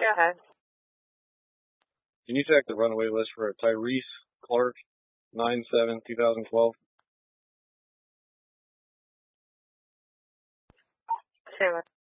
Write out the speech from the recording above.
Go ahead. Can you check the runaway list for a Tyrese Clark, 9/7/2012? Say what?